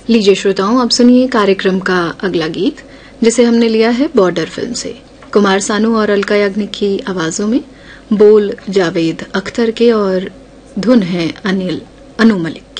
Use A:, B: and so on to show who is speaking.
A: लीजिए श्रोताओं, अब सुनिए कार्यक्रम का अगला गीत, जिसे हमने लिया है बॉर्डर फिल्म से। कुमार सानू और अलका याग्निक की आवाजों में, बोल जावेद अख्तर के और धुन है अनु मलिक।